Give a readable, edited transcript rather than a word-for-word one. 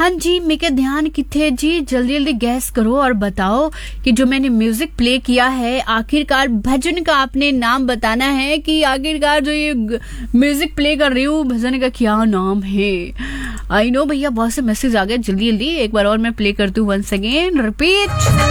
हाँ जी, मेरे ध्यान किथे जी, जल्दी जल्दी गैस करो और बताओ कि जो मैंने म्यूजिक प्ले किया है आखिरकार भजन का आपने नाम बताना है कि आखिरकार जो ये म्यूजिक प्ले कर रही हूँ भजन का क्या नाम है। आई नो भैया बहुत से मैसेज आ गए, जल्दी जल्दी एक बार और मैं प्ले करती हूँ वंस अगेन रिपीट।